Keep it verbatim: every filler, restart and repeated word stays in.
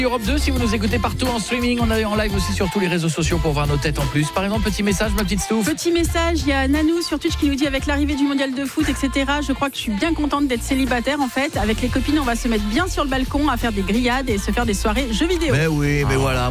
Europe deux, si vous nous écoutez partout en streaming, on est en live aussi sur tous les réseaux sociaux pour voir nos têtes en plus. Par exemple, petit message, ma petite Stouff. Petit message, il y a Nanou sur Twitch qui nous dit avec l'arrivée du mondial de foot, et cetera. Je crois que je suis bien contente d'être célibataire en fait. Avec les copines, on va se mettre bien sur le balcon à faire des grillades et se faire des soirées jeux vidéo. Mais oui, mais voilà.